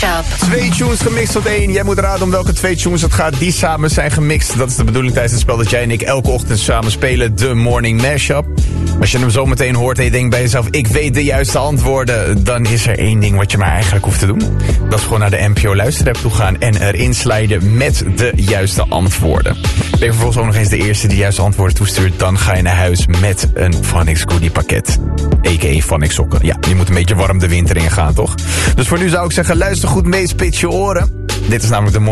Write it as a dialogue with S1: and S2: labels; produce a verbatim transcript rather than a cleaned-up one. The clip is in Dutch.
S1: Mashup.
S2: Twee tunes gemixt tot één. Jij moet raden om welke twee tunes het gaat die samen zijn gemixt. Dat is de bedoeling tijdens het spel dat jij en ik elke ochtend samen spelen. De Morning Mashup. Als je hem zo meteen hoort en je denkt bij jezelf, ik weet de juiste antwoorden, dan is er één ding wat je maar eigenlijk hoeft te doen. Dat is gewoon naar de N P O luisterapp toe gaan en erin sliden met de juiste antwoorden. Ben je vervolgens ook nog eens de eerste die de juiste antwoorden toestuurt, dan ga je naar huis met een Phonics Goodie pakket. A K A Phonics sokken. Ja, je moet een beetje warm de winter ingaan, toch? Dus voor nu zou ik zeggen, luister goed mee, spits je oren. Dit is namelijk de